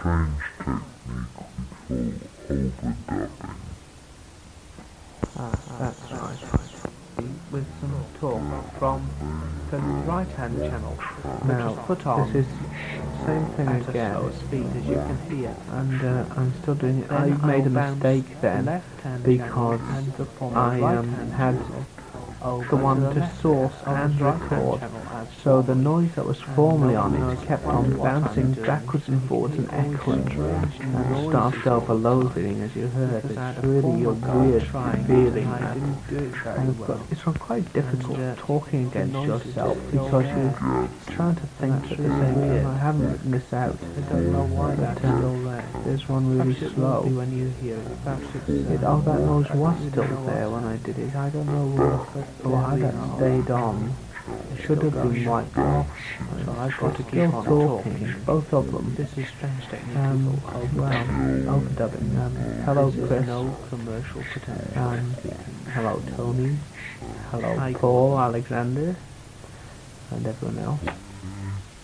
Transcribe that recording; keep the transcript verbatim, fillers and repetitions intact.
strange technique we call overdubbing. Ah, that's right. With some talk from the right-hand channel, now put on this is same thing at again, a slow speed as you can hear. and uh, I'm still doing it. I Then made a I'll bounce mistake the then left-hand because channel and the former I um, right-hand had channel over the one the to left source of and the right-hand record, channel as so the formerly. noise that was And formerly no on one it knows kept what- on what I'm bouncing doing. backwards and forwards and Always echoing, strange and noises started all the overloading, as you heard. Because I had It's a really a former weird trying feeling. and I that- didn't do it very and it's, well. got, it's quite difficult And, uh, talking the against noises yourself are still because there. you're trying to think that's at the really same time. weird. I haven't written this out. I don't know why that's But, um, still there. There's one really Perhaps it slow. won't be when you hear it. Perhaps it's, It, uh, oh, that noise I was don't still really know there what's when I happening. did it. I don't know But why there we that are. stayed on. It should have been wiped off. So I've got to keep Still on talking, talking. both of them. This is strange technique. Um, people well, overdubbing. overdubbing. Um, hello, This is Chris. no commercial potential. Um, hello, Tony. Hello, Hi, Paul, Alexander, and everyone else.